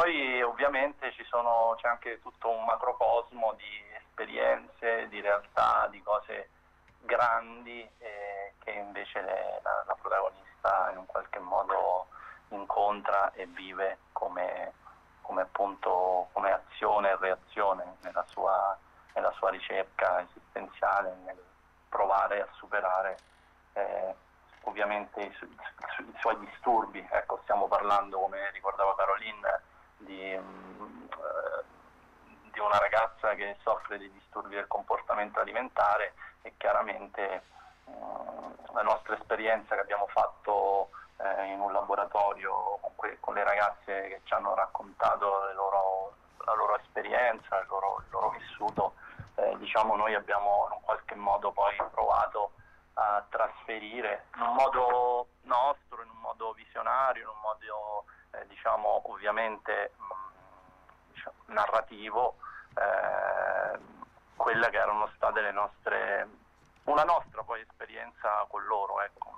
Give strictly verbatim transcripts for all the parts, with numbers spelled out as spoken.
poi ovviamente ci sono, c'è anche tutto un macrocosmo di esperienze, di realtà, di cose grandi eh, che invece le, la, la protagonista in un qualche modo incontra e vive come, come appunto come azione e reazione nella sua, nella sua ricerca esistenziale, nel provare a superare eh, ovviamente i, su, su, i suoi disturbi. Ecco, stiamo parlando, come ricordava Caroline, di, um, eh, di una ragazza che soffre di disturbi del comportamento alimentare, e chiaramente um, la nostra esperienza che abbiamo fatto eh, in un laboratorio con, que- con le ragazze che ci hanno raccontato le loro, la loro esperienza, il loro, il loro vissuto, eh, diciamo noi abbiamo in un qualche modo poi provato a trasferire in un modo nostro, in un modo visionario, in un modo eh, diciamo ovviamente mh, diciamo, narrativo, eh, quelle che erano state le nostre, una nostra poi esperienza con loro, ecco.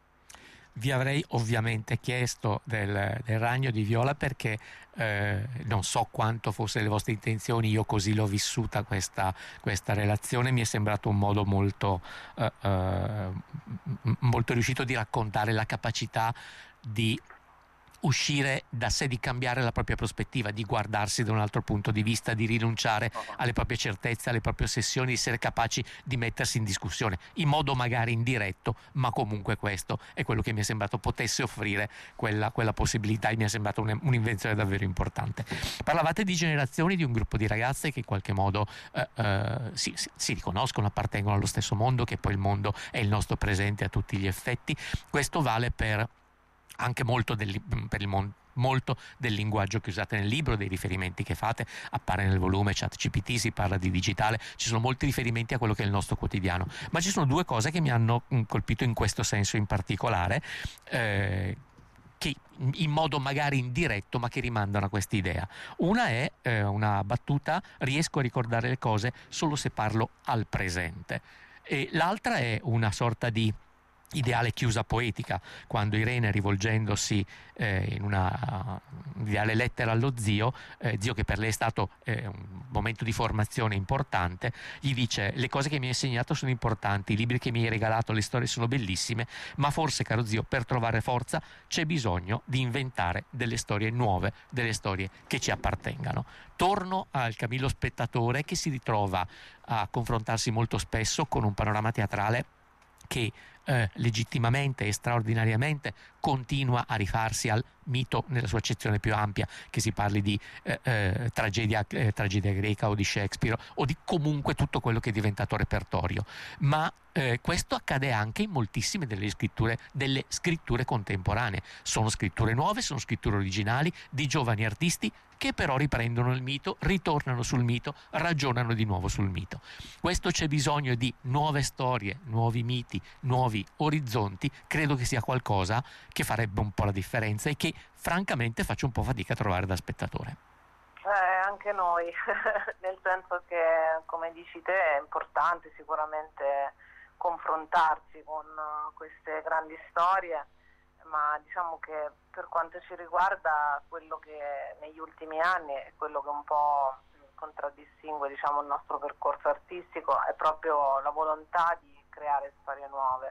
Vi avrei ovviamente chiesto del, del ragno di Viola perché eh, non so quanto fosse le vostre intenzioni, io così l'ho vissuta questa, questa relazione, mi è sembrato un modo molto, eh, eh, molto riuscito di raccontare la capacità di uscire da sé, di cambiare la propria prospettiva, di guardarsi da un altro punto di vista, di rinunciare alle proprie certezze, alle proprie ossessioni, di essere capaci di mettersi in discussione in modo magari indiretto, ma comunque questo è quello che mi è sembrato potesse offrire quella, quella possibilità, e mi è sembrata un, un'invenzione davvero importante. Parlavate di generazioni, di un gruppo di ragazze che in qualche modo eh, eh, si, si, si riconoscono, appartengono allo stesso mondo, che poi il mondo è il nostro presente a tutti gli effetti. Questo vale per anche molto del, per il mondo, molto del linguaggio che usate nel libro, dei riferimenti che fate, appare nel volume ChatGPT, si parla di digitale, ci sono molti riferimenti a quello che è il nostro quotidiano, ma ci sono due cose che mi hanno colpito in questo senso in particolare, eh, che in modo magari indiretto ma che rimandano a quest'idea. Una è eh, una battuta: riesco a ricordare le cose solo se parlo al presente, e l'altra è una sorta di ideale chiusa poetica, quando Irene, rivolgendosi eh, in una uh, ideale lettera allo zio, eh, zio che per lei è stato eh, un momento di formazione importante, gli dice: le cose che mi hai insegnato sono importanti, i libri che mi hai regalato, le storie sono bellissime, ma forse, caro zio, per trovare forza c'è bisogno di inventare delle storie nuove, delle storie che ci appartengano. Torno al Camillo spettatore che si ritrova a confrontarsi molto spesso con un panorama teatrale che eh, legittimamente e straordinariamente continua a rifarsi al mito nella sua accezione più ampia, che si parli di eh, eh, tragedia, eh, tragedia greca o di Shakespeare o di comunque tutto quello che è diventato repertorio, ma eh, questo accade anche in moltissime delle scritture, delle scritture contemporanee. Sono scritture nuove, sono scritture originali di giovani artisti che però riprendono il mito, ritornano sul mito, ragionano di nuovo sul mito. Questo c'è bisogno di nuove storie, nuovi miti, nuovi orizzonti. Credo che sia qualcosa che farebbe un po' la differenza e che francamente faccio un po' fatica a trovare da spettatore. Eh, anche noi, nel senso che, come dici te, è importante sicuramente confrontarsi con uh, queste grandi storie, ma diciamo che per quanto ci riguarda quello che negli ultimi anni è quello che un po' contraddistingue, diciamo, il nostro percorso artistico è proprio la volontà di creare storie nuove,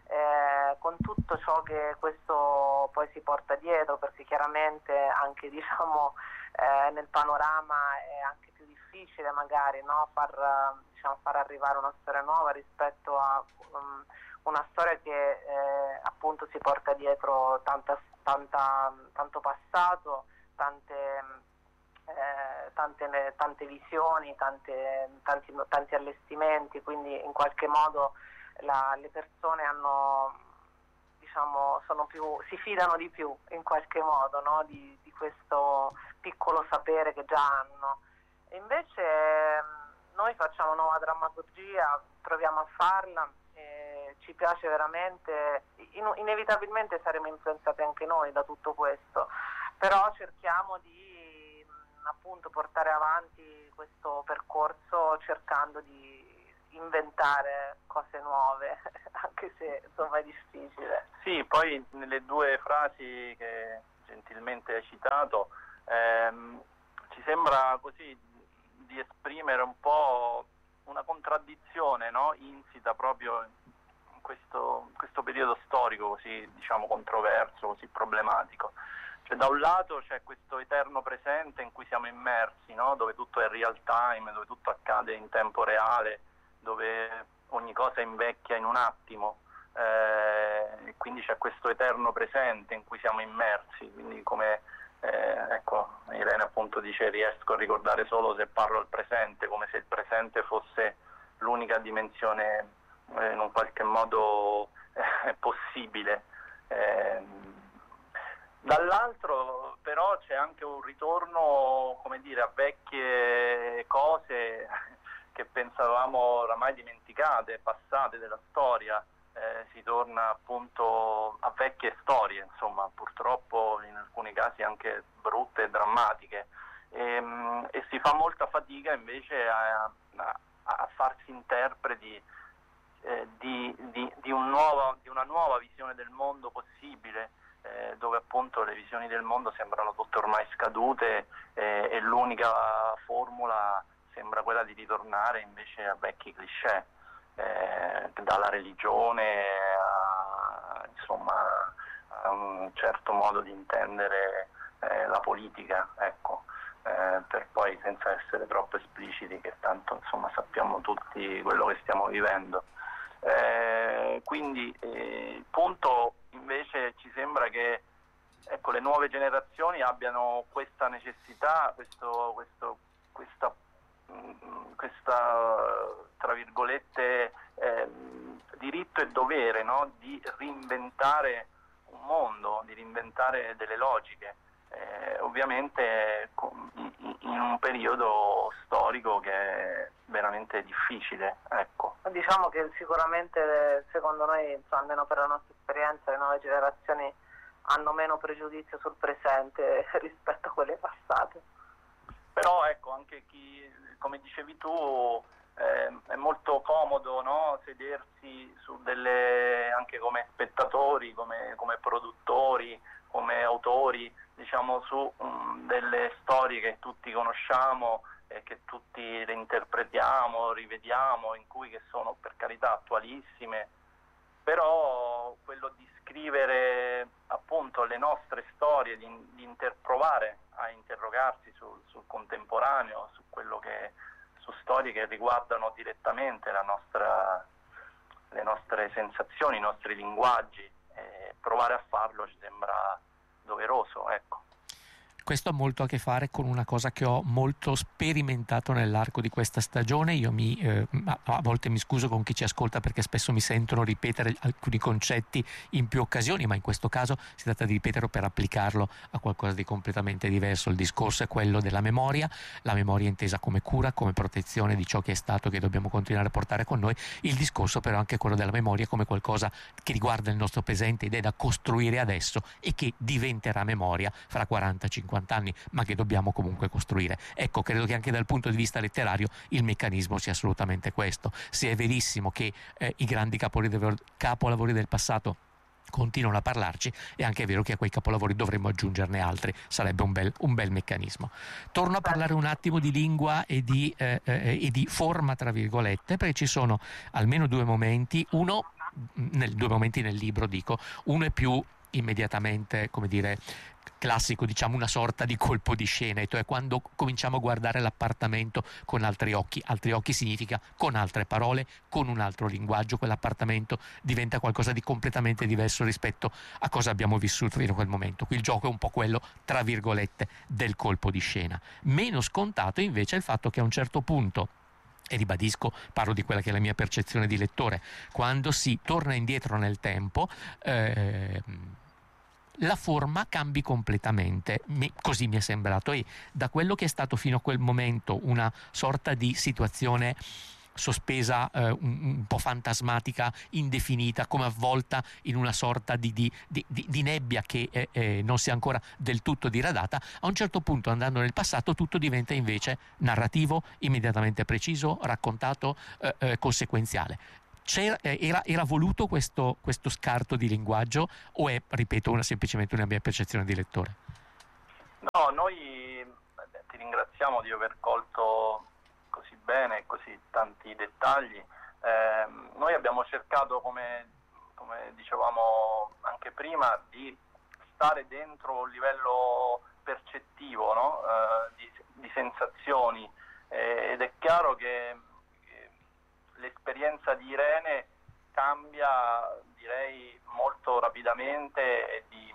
eh, con tutto ciò che questo poi si porta dietro, perché chiaramente anche, diciamo, eh, nel panorama è anche più difficile magari, no? far, diciamo, far arrivare una storia nuova rispetto a um, una storia che eh, appunto si porta dietro tanta, tanta, tanto passato, tante, eh, tante, tante visioni, tante, tanti, tanti allestimenti, quindi in qualche modo la, le persone hanno, diciamo, sono più, si fidano di più in qualche modo, no? di, di questo piccolo sapere che già hanno. E invece noi facciamo nuova drammaturgia, proviamo a farla, eh, ci piace veramente, in, inevitabilmente saremo influenzati anche noi da tutto questo, però cerchiamo di mh, appunto portare avanti questo percorso cercando di inventare cose nuove, anche se insomma è difficile. Sì, poi nelle due frasi che gentilmente hai citato, eh, ehm, ci sembra così di esprimere un po' una contraddizione, no? Insita proprio in questo, in questo periodo storico così, diciamo, controverso, così problematico. Cioè, da un lato c'è questo eterno presente in cui siamo immersi, no? Dove tutto è real time, dove tutto accade in tempo reale, dove ogni cosa invecchia in un attimo, eh, e quindi c'è questo eterno presente in cui siamo immersi, quindi come eh, ecco, Irene appunto dice riesco a ricordare solo se parlo al presente, come se il presente fosse l'unica dimensione eh, in un qualche modo eh, possibile. Eh, dall'altro però c'è anche un ritorno, come dire, a vecchie cose che pensavamo oramai dimenticate, passate della storia, eh, si torna appunto a vecchie storie, insomma, purtroppo in alcuni casi anche brutte e drammatiche, e, e si fa molta fatica invece a, a, a farsi interpreti eh, di, di, di, un nuovo, di una nuova visione del mondo possibile, eh, dove appunto le visioni del mondo sembrano tutte ormai scadute eh, e l'unica formula sembra quella di ritornare invece a vecchi cliché, eh, dalla religione a, insomma, a un certo modo di intendere eh, la politica, ecco, eh, per poi, senza essere troppo espliciti, che tanto insomma sappiamo tutti quello che stiamo vivendo. Eh, quindi eh, il punto invece ci sembra che, ecco, le nuove generazioni abbiano questa necessità, questo, questo, questa questa, tra virgolette, eh, diritto e dovere, no? Di reinventare un mondo, di reinventare delle logiche, eh, ovviamente in un periodo storico che è veramente difficile, ecco. Diciamo che sicuramente, secondo noi, almeno per la nostra esperienza, le nuove generazioni hanno meno pregiudizio sul presente rispetto a quelle passate. Però ecco, anche chi, come dicevi tu, eh, è molto comodo, no? Sedersi su delle, anche come spettatori, come, come produttori, come autori, diciamo, su um, delle storie che tutti conosciamo e che tutti reinterpretiamo, rivediamo, in cui che sono per carità attualissime, però quello di scrivere appunto le nostre storie, di, di inter- provare a interrogarsi sul, sul contemporaneo, su quello che, su storie che riguardano direttamente la nostra, le nostre sensazioni, i nostri linguaggi, e provare a farlo ci sembra doveroso, ecco. Questo ha molto a che fare con una cosa che ho molto sperimentato nell'arco di questa stagione. Io mi, eh, a volte mi scuso con chi ci ascolta perché spesso mi sentono ripetere alcuni concetti in più occasioni, ma in questo caso si tratta di ripeterlo per applicarlo a qualcosa di completamente diverso. Il discorso è quello della memoria, la memoria intesa come cura, come protezione di ciò che è stato, che dobbiamo continuare a portare con noi. Il discorso però è anche quello della memoria come qualcosa che riguarda il nostro presente ed è da costruire adesso e che diventerà memoria fra quaranta cinquanta anni, ma che dobbiamo comunque costruire. Ecco, credo che anche dal punto di vista letterario il meccanismo sia assolutamente questo. Se è verissimo che eh, i grandi capolavori, capolavori del passato continuano a parlarci, è anche vero che a quei capolavori dovremmo aggiungerne altri, sarebbe un bel, un bel meccanismo. Torno a parlare un attimo di lingua e di, eh, eh, e di forma, tra virgolette, perché ci sono almeno due momenti, uno nel, due momenti nel libro, dico, uno è più immediatamente, come dire, classico, diciamo una sorta di colpo di scena, e cioè quando cominciamo a guardare l'appartamento con altri occhi. Altri occhi significa con altre parole, con un altro linguaggio, quell'appartamento diventa qualcosa di completamente diverso rispetto a cosa abbiamo vissuto fino a quel momento. Qui il gioco è un po' quello, tra virgolette, del colpo di scena. Meno scontato invece è il fatto che a un certo punto, e ribadisco, parlo di quella che è la mia percezione di lettore, quando si torna indietro nel tempo, eh, la forma cambi completamente, mi, così mi è sembrato, e da quello che è stato fino a quel momento una sorta di situazione sospesa, eh, un, un po' fantasmatica, indefinita, come avvolta in una sorta di, di, di, di nebbia che eh, eh, non si è ancora del tutto diradata, a un certo punto, andando nel passato, tutto diventa invece narrativo, immediatamente preciso, raccontato, eh, eh, conseguenziale. C'era, era, era voluto questo, questo scarto di linguaggio o è, ripeto, una, semplicemente una mia percezione di lettore? No, noi ti ringraziamo di aver colto così bene e così tanti dettagli. Eh, noi abbiamo cercato, come, come dicevamo anche prima, di stare dentro un livello percettivo, no? eh, di, di sensazioni, eh, ed è chiaro che, che l'esperienza di Irene cambia, direi, molto rapidamente e di,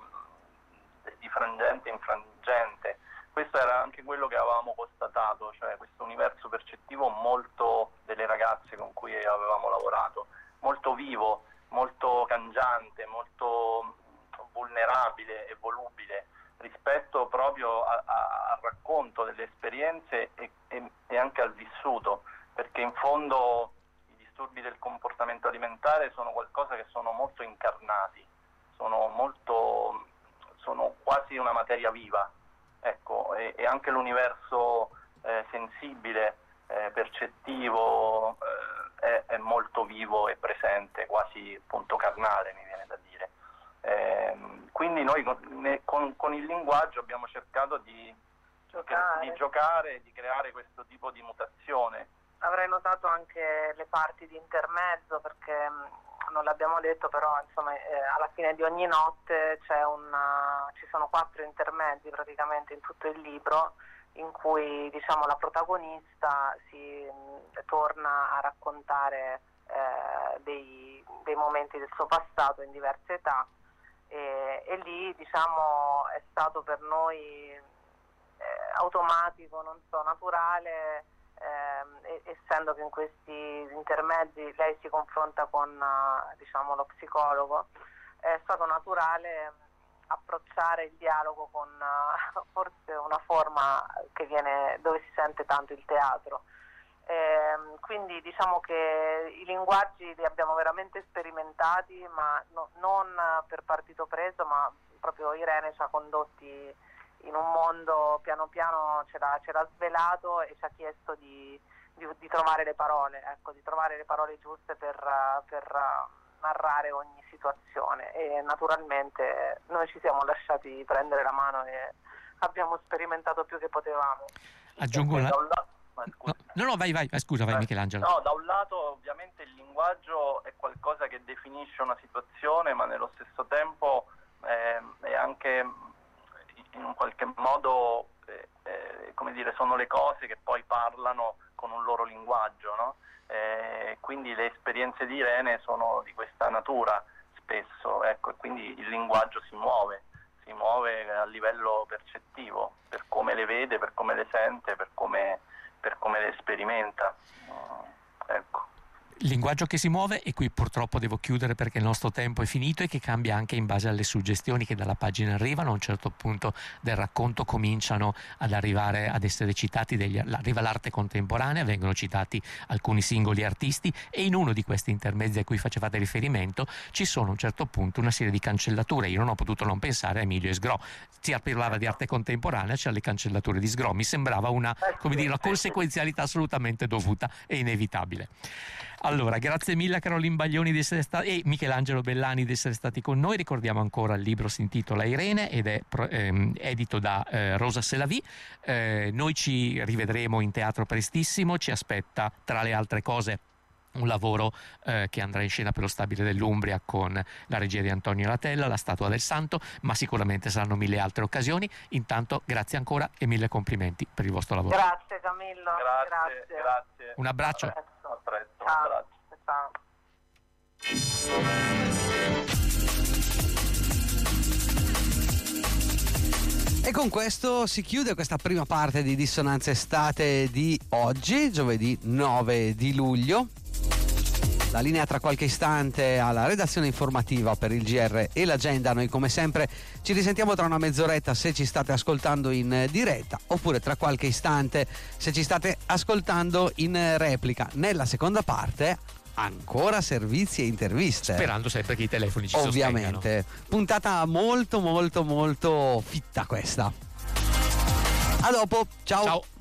di frangente in frangente. Questo era anche quello che avevamo constatato, cioè questo universo percettivo molto delle ragazze con cui avevamo lavorato, molto vivo, molto cangiante, molto vulnerabile e volubile rispetto proprio a, a, al racconto delle esperienze e, e, e anche al vissuto, perché in fondo i disturbi del comportamento alimentare sono qualcosa che sono molto incarnati, sono molto, sono quasi una materia viva, ecco, e, e anche l'universo eh, sensibile, eh, percettivo, eh, è, è molto vivo e presente, quasi appunto carnale, mi viene da dire. Eh, quindi noi con, con, con il linguaggio abbiamo cercato di giocare. di giocare, di creare questo tipo di mutazione. Avrei notato anche le parti di intermezzo, perché non l'abbiamo detto, però insomma eh, alla fine di ogni notte c'è una, ci sono quattro intermezzi praticamente in tutto il libro, in cui diciamo la protagonista si mh, torna a raccontare eh, dei, dei momenti del suo passato in diverse età. E, e lì diciamo è stato per noi eh, automatico, non so, naturale, eh, essendo che in questi intermezzi lei si confronta con uh, diciamo lo psicologo, è stato naturale approcciare il dialogo con uh, forse una forma che viene dove si sente tanto il teatro. Eh, quindi diciamo che i linguaggi li abbiamo veramente sperimentati, ma no, non per partito preso, ma proprio Irene ci ha condotti in un mondo, piano piano ce l'ha, ce l'ha svelato e ci ha chiesto di, di, di trovare le parole, ecco, di trovare le parole giuste per, per narrare ogni situazione, e naturalmente noi ci siamo lasciati prendere la mano e abbiamo sperimentato più che potevamo. Aggiungo una... No, no, no, vai, vai, scusa, vai, Michelangelo. No, da un lato ovviamente il linguaggio è qualcosa che definisce una situazione, ma nello stesso tempo eh, è anche in un qualche modo, eh, eh, come dire, sono le cose che poi parlano con un loro linguaggio, no? Eh, quindi le esperienze di Irene sono di questa natura spesso, ecco, e quindi il linguaggio si muove, si muove a livello percettivo, per come le vede, per come le sente, per come per come le sperimenta, ecco. Il linguaggio che si muove, e qui purtroppo devo chiudere perché il nostro tempo è finito, e che cambia anche in base alle suggestioni che dalla pagina arrivano. A un certo punto del racconto cominciano ad arrivare ad essere citati degli, arriva l'arte contemporanea, vengono citati alcuni singoli artisti, e in uno di questi intermezzi a cui facevate riferimento ci sono a un certo punto una serie di cancellature. Io non ho potuto non pensare a Emilio Esgro. Si parlava di arte contemporanea, c'erano le cancellature di Sgro, mi sembrava una, come dire, una conseguenzialità assolutamente dovuta e inevitabile. Allora, grazie mille a Caroline Baglioni di essere stati, e Michelangelo Bellani di essere stati con noi. Ricordiamo ancora, il libro si intitola Irene ed è ehm, edito da eh, Rosa Selavi. Eh, noi ci rivedremo in teatro prestissimo, ci aspetta tra le altre cose un lavoro eh, che andrà in scena per lo Stabile dell'Umbria con la regia di Antonio Latella, la Statua del Santo, ma sicuramente saranno mille altre occasioni. Intanto grazie ancora e mille complimenti per il vostro lavoro. Grazie Camillo, grazie, grazie. grazie. Un abbraccio. A presto, a presto. Ciao. Grazie. Ciao. E con questo si chiude questa prima parte di Dissonanza Estate di oggi, giovedì nove di luglio. La linea tra qualche istante alla redazione informativa per il G R e l'agenda. Noi come sempre ci risentiamo tra una mezz'oretta se ci state ascoltando in diretta, oppure tra qualche istante se ci state ascoltando in replica. Nella seconda parte ancora servizi e interviste, sperando sempre che i telefoni ci ovviamente sostengano. Puntata molto molto molto fitta questa. A dopo, ciao. Ciao.